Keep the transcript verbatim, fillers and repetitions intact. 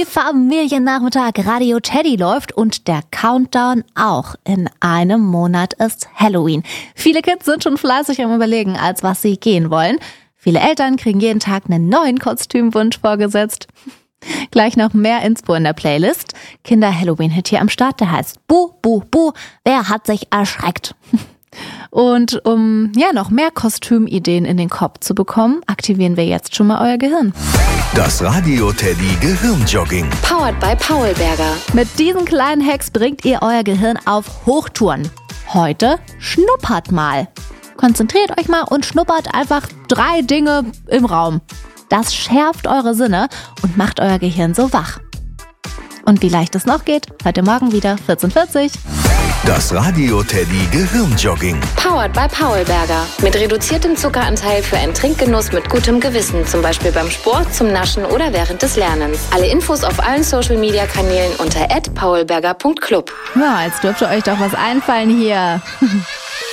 Familiennachmittag, Radio Teddy läuft und der Countdown auch. In einem Monat ist Halloween. Viele Kids sind schon fleißig am Überlegen, als was sie gehen wollen. Viele Eltern kriegen jeden Tag einen neuen Kostümwunsch vorgesetzt. Gleich noch mehr Inspo in der Playlist. Kinder-Halloween-Hit hier am Start, der heißt Buh, Buh, Buh, wer hat sich erschreckt? Und um ja noch mehr Kostümideen in den Kopf zu bekommen, aktivieren wir jetzt schon mal euer Gehirn. Das Radio Teddy Gehirnjogging. Powered by Paulberger. Mit diesen kleinen Hacks bringt ihr euer Gehirn auf Hochtouren. Heute schnuppert mal. Konzentriert euch mal und schnuppert einfach drei Dinge im Raum. Das schärft eure Sinne und macht euer Gehirn so wach. Und wie leicht es noch geht, heute Morgen wieder vierzehn Uhr vierzig. Das Radio Teddy Gehirnjogging. Powered by Paulberger. Mit reduziertem Zuckeranteil für einen Trinkgenuss mit gutem Gewissen. Zum Beispiel beim Sport, zum Naschen oder während des Lernens. Alle Infos auf allen Social-Media-Kanälen unter at paulberger punkt club. Ja, jetzt dürfte euch doch was einfallen hier.